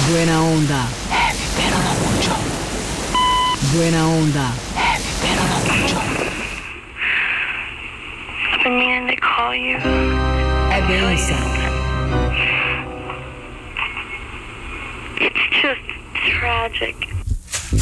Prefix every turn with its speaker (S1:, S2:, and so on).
S1: Buena onda.
S2: Heavy, pero no mucho.
S1: Buena onda.
S2: Heavy, pero no mucho.
S3: I've been meaning to call you.
S1: È densa.
S3: It's just tragic.